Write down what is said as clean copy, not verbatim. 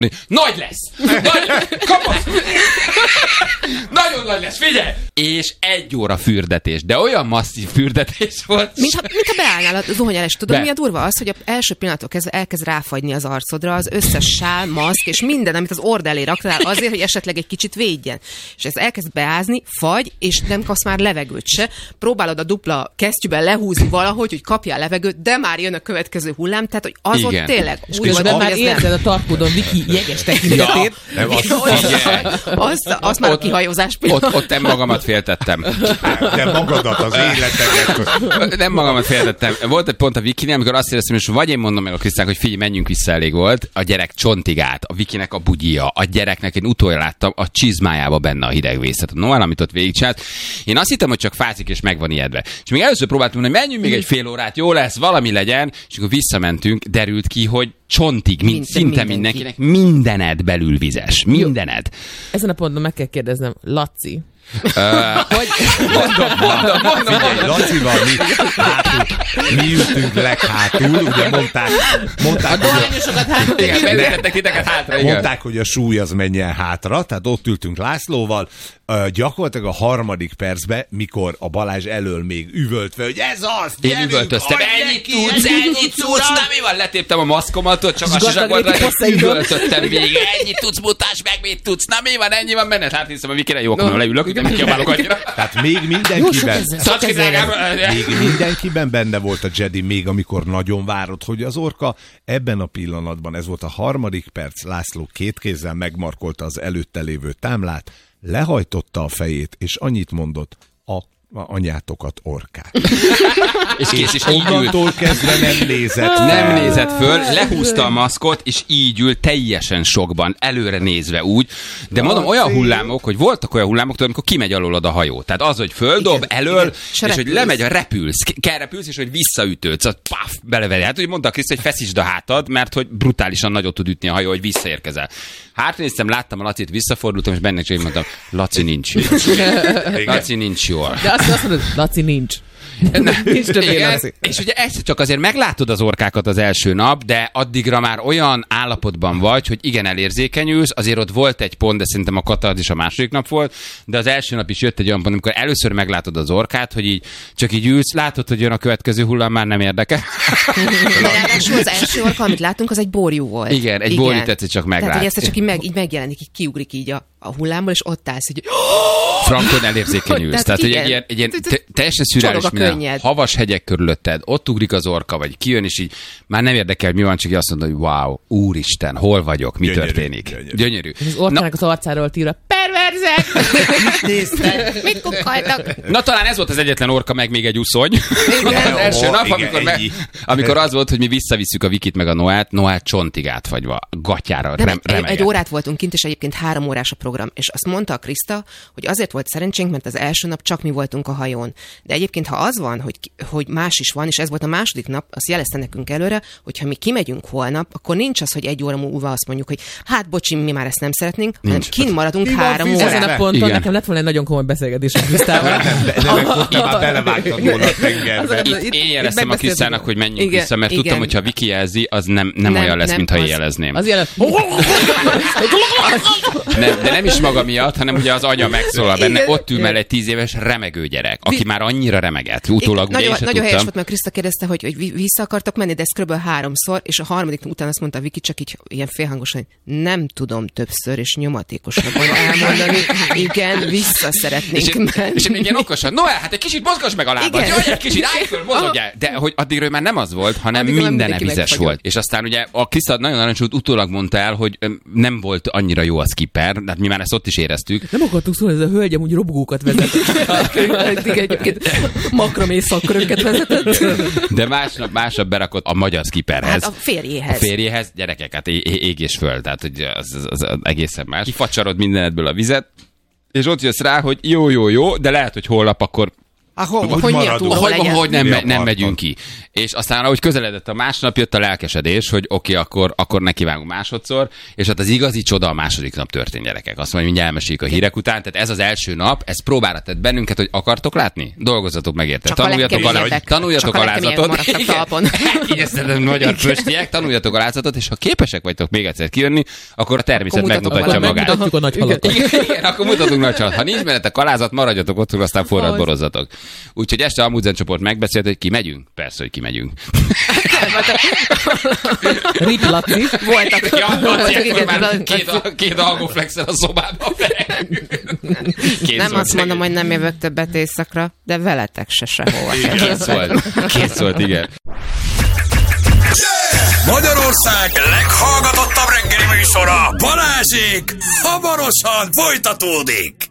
Nagy lesz! Kapasz! Nagyon nagy lesz, figyelj! És 1 óra fürdetés, de olyan masszív fürdetés volt. Mintha beállnál a zuhanyálás. Tudod, mi a durva? Az, hogy az első pillanattól kezdve elkezd ráfagyni az arcodra az összes sál, maszk és minden, amit az orr elé raktál azért, hogy esetleg egy kicsit védjen. És ez elkezd beázni, fagy, és nem kapsz már levegőt se. Próbálod a dupla kesztyűben lehúzni valahogy, hogy kapjál levegőt, de már jön a következő hullám, tehát hogy az ott tényleg úgy van, már érzed a tarkódon Viki jeges tekintetét. Az már a kihajózás pillanat. Ott nem magamat féltettem. De magadat, az életedet. Nem magamat féltettem. Volt egy pont a Vikinél, amikor azt éreztem, hogy vagy én mondom meg a Krisztának, hogy figyelj, menjünk vissza, elég volt. A gyerek csontig át, a Vikinek a bugyija, a gyereknek én utoljára láttam a csizmájába benne a hidegvészet. A Noel, amit ott végigcsinált. Én azt hittem, hogy csak fázik és meg van ijedve. És még először próbáltam mondani, hogy menjünk még egy fél órát, jó lesz, valami legyen, és akkor visszamentünk, derült ki, hogy csontig, szinte mindenkinek, mindened belül vizes. Mindened. Ezen a ponton meg kell kérdeznem, Laci. Hogy? Mondom. Figyelj, Lacival mi ültünk leghátul, ugye mondták, a dohányosokat hátul. Igen, belétettek titeket hátra, igen. Mondták, hogy a súly az menjen hátra, tehát ott ültünk Lászlóval, gyakorlatilag a 3. percben, mikor a Balázs elől még üvöltve, hogy ez az, gyerünk, én üvöltöztem, ennyit tudsz, na mi van, letéptem a maszkomatot, csak a sisakordra, üvöltöttem végig, ennyit tudsz, mutasd meg, mit tudsz, na mi van, ennyi van benned, hát hiszem, a Vikire jó, akkor leülök, de kiabálok annyira. Tehát még mindenkiben benne volt a Jedi, még amikor nagyon várod, hogy az orka ebben a pillanatban, ez volt a 3. perc, László 2 kézzel megmarkolta az előtte lévő támlát, lehajtotta a fejét, és annyit mondott, a anyátokat orkák. És kész, és onnantól kezdve nem nézett. Nem nézett föl, lehúzta a maszkot, és így ül teljesen sokban, előre nézve úgy. De mondom, olyan hullámok, hogy voltak olyan hullámok, amikor kimegy alólad a hajó. Tehát az, hogy földob, elől, és hogy lemegy, repülsz, és hogy visszaütődsz, az paf, beleveri. Hát, hogy mondta a Kriszt, hogy feszítsd a hátad, mert hogy brutálisan nagyot tud ütni a hajó, hogy visszaérkezel. Hátréztem, láttam a Lacit, visszafordultam, és benne csak mondtam, Laci nincs jó. Laci nincs jó. De azt mondod, Laci nincs. Nincs többé, Laci. És ugye ezt csak azért meglátod az orkákat az első nap, de addigra már olyan állapotban vagy, hogy igen, elérzékenyülsz, azért ott volt egy pont, de szerintem a Katard is a második nap volt, de az első nap is jött egy olyan pont, amikor először meglátod az orkát, hogy így csak így ülsz, látod, hogy jön a következő hullám, már nem érdekel. De ráadásul az első orka, amit látunk, az egy borjú volt. Igen, egy borjú tetszett csak meglátni. Tehát, hogy ezt csak így megjelenik, így kiugrik így a hullámból, és ott állsz, hogy frankon elérzékenyülsz. Tehát, hogy egy ilyen teljesen szürreális minden, havas hegyek körülötted, ott ugrik az orka, vagy kijön, és így már nem érdekel, mi van, csak azt mondod, hogy wow, úristen, hol vagyok, mi történik. Gyönyörű. Az orkának az arcáról tírva, perverzek! Mit néztek? Mit kukkaltak? Na talán ez volt az egyetlen orka, meg még egy uszony. Az első nap, amikor az volt, hogy mi visszavisszük a Vikit meg a Noát csontig átfagyva, gatyára remegett. Egy órát voltunk kint, és egyébként 3 órás a program. És azt mondta a Kriszta, hogy azért volt szerencsénk, mert az első nap csak mi voltunk a hajón. De egyébként, ha az van, hogy más is van, és ez volt a második nap, azt jelezte nekünk előre, hogy ha mi kimegyünk holnap, akkor nincs az, hogy 1 óra múlva azt mondjuk, hogy hát bocsi, mi már ezt nem szeretnénk, hanem kint maradunk 3 órát. Ezen a ponton nekem lett volna egy nagyon komoly beszélgetés a Krisztával. De már belevágtad volna a tengerbe. Én jeleztem a Krisztának, hogy menjünk vissza, mert tudtam, hogy ha Viki jelzi, az nem olyan lesz, mintha én jelezném. De nem is maga miatt, hanem ugye az anya megszólal benne, ott ül mellett 10 éves remegő gyerek, aki már annyira remegett. Utólag ugye én sem nagyon helyes volt, mert Kriszta kérdezte, hogy vissza akartak menni, de ez kb. 3-szor, és a 3. után azt mondta Viki csak így ilyen félhangosan, hogy nem tudom többször és nyomatékosabban elmondani, igen, vissza szeretnénk menni. És még ilyen okosan, Noel, hát egy kicsit mozgass meg a lábad, jó, egy kicsit állj föl, mozogj. De hogy addigra már nem az volt, hanem minden vizes volt. És aztán ugye a Kriszta nagyon arancsult utólag mondta el, hogy nem volt annyira jó a skipper, de mi már ezt ott is éreztük. Nem akartuk szólni, ez a hölgy amúgy robogókat vezetett. Egyébként makramé szakköröket vezetett. De másnap berakott a magyar skipperhez. Hát a férjéhez. A férjéhez, gyerekek, hát ég és föl, tehát hogy az egészen más. Kifacsarod mindenedből a vizet, és ott jössz rá, hogy jó, de lehet, hogy holnap akkor Hogy nem megyünk ki. És aztán, ahogy közeledett a másnap, jött a lelkesedés, hogy oké, akkor nekivágunk másodszor, és hát az igazi csoda a második nap történt, gyerekek. Azt mondja, hogy elmeséljük a hírek után. Tehát ez az első nap, ez próbára tett bennünket, hogy akartok látni? Dolgozzatok meg érte. Tanuljatok alázatot. Kinyesztetlen magyar pöstiek, tanuljatok alázatot, és ha képesek vagytok még egyszer kijönni, akkor a természet megmutatja magát. Mutatjuk a nagy halakat. Igen, akkor mutatunk nagy halat. Ha nincs bennetek alázat, maradjatok otthon, aztán forrad borozzatok. Úgyhogy este a Amundsen csoport megbeszélt, hogy kimegyünk. Persze, hogy kimegyünk. Rip Laci. Voltak. Két algóflexen a szobában. Nem azt mondom, hogy nem jövök többet éjszakra, de veletek se sehova. Kész volt, igen. Magyarország leghallgatottabb reggeli műsora, Balázsék hamarosan folytatódik.